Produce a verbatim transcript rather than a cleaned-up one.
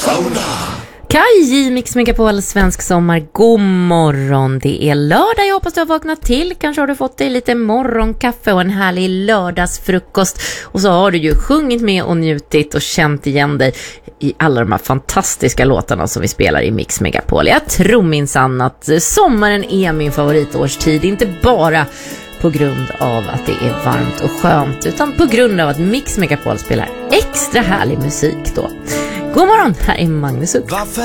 Kaj, Mix Megapol, svensk sommar, god morgon. Det är lördag, jag hoppas du har vaknat till. Kanske har du fått dig lite morgonkaffe och en härlig lördagsfrukost. Och så har du ju sjungit med och njutit och känt igen dig i alla de här fantastiska låtarna som vi spelar i Mix Megapol. Jag tror minsann att sommaren är min favoritårstid, inte bara på grund av att det är varmt och skönt, utan på grund av att Mix Megapol spelar extra härlig musik då. God morgon, här är Magnus Uck.